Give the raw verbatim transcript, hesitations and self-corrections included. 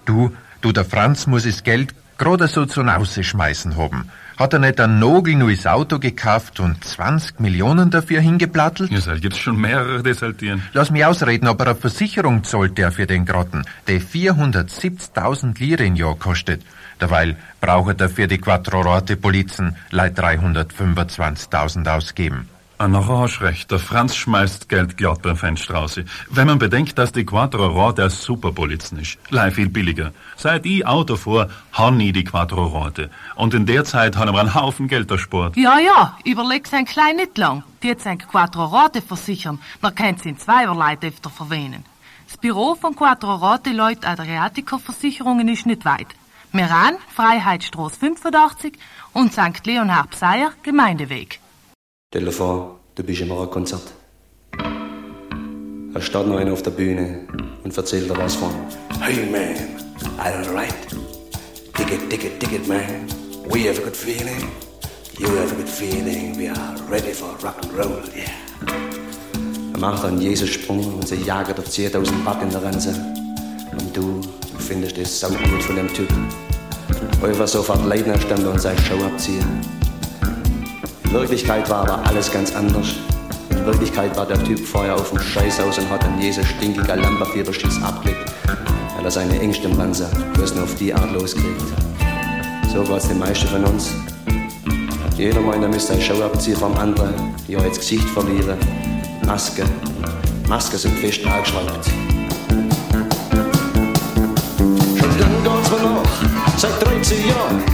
Du, du, der Franz muss das Geld gerade so zum Rausschmeißen haben. Hat er nicht ein Nagel neues Auto gekauft und zwanzig Millionen dafür hingeplattelt? Ja, soll gibt's schon mehrere desaltieren. Lass mich ausreden, aber eine Versicherung zahlt der für den Grotten, die vierhundertsiebzigtausend Lire im Jahr kostet. Derweil braucht er für die Quattro-Rote-Polizen leid dreihundertfünfundzwanzigtausend ausgeben. Ah, nachher hast recht, der Franz schmeißt Geld glatt beim Fenster raus. Wenn man bedenkt, dass die Quattro-Rote ein Superpolizen ist. Lei viel billiger. Seit ich Auto fuhr, han ich die Quattro-Rote. Und in der Zeit haben wir einen Haufen Geld erspart. Ja, ja, überleg's ein klein nicht lang. Die jetzt ein Quattro-Rote versichern, man kann sie in zweierlei öfter verwähnen. Das Büro von Quattro-Rote Leute Adriatico-Versicherungen ist nicht weit. Meran, Freiheitsstraße fünfundachtzig und Sankt Leonhard Pseier, Gemeindeweg. Telefon, du bist im Rockkonzert. Da steht noch einer auf der Bühne und erzählt dir was von Hey man, alright. Dig it, dig it, dig it man. We have a good feeling. You have a good feeling. We are ready for rock and roll, yeah. Er macht einen Jesus-Sprung und sie jagen auf zehntausend Watt in der Ranse. Und du findest es saugut von dem Typ. Einfach sofort Leitner stand und seine Show abziehen. In Wirklichkeit war aber alles ganz anders. In Wirklichkeit war der Typ vorher auf dem Scheißhaus und hat an Jesus stinkiger Lampenfieberstiz abgelegt, weil er seine Ängste im Panzer bloß nur auf die Art loskriegt. So war's den meisten von uns. Jeder meint, er müsste seine Show abziehen vom anderen, die er ins Gesicht verlieren. Maske, Maske sind fest angeschraubt. Schon lang geht's mir nach, seit dreizehn Jahren.